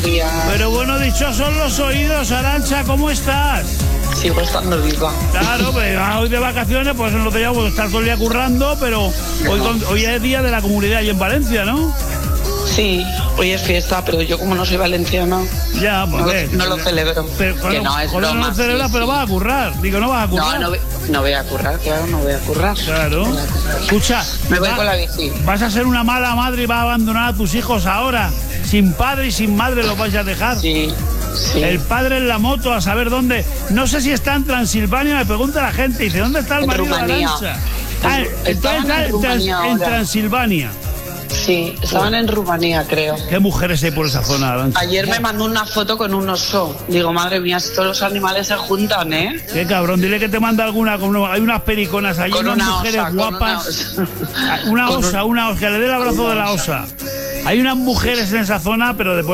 buenos días. Pero bueno, dichos son los oídos, Arantxa, ¿cómo estás? Sigo estando viva. Claro, pero hoy de vacaciones, pues no te llamo, estar todo el día currando, pero hoy es día de la comunidad allí en Valencia, ¿no? Sí, hoy es fiesta, pero yo como no soy valenciana, Ya, pues no lo celebro. Pero, que no, es broma. No lo celebras, sí, pero sí. vas a currar. Digo, no vas a currar. No voy a currar, claro, no voy a currar. Claro. Escucha, Me voy con la bici. vas a ser una mala madre y vas a abandonar a tus hijos ahora. Sin padre y sin madre los vais a dejar. Sí, sí. El padre en la moto, a saber dónde. No sé si está en Transilvania, me pregunta la gente. Dice, ¿dónde está el En marido de Rumanía. Arantxa? Estaban en Rumanía en ahora. Transilvania. Sí, estaban en Rumanía, creo. ¿Qué mujeres hay por esa zona, Arantxa? Ayer me mandó una foto con un oso. Digo, madre mía, si todos los animales se juntan, ¿eh? Qué cabrón, dile que te manda alguna. Hay unas periconas allí, Con unas una mujeres osa, guapas. con Una osa, que le dé el abrazo de la osa. Hay unas mujeres en esa zona, pero después.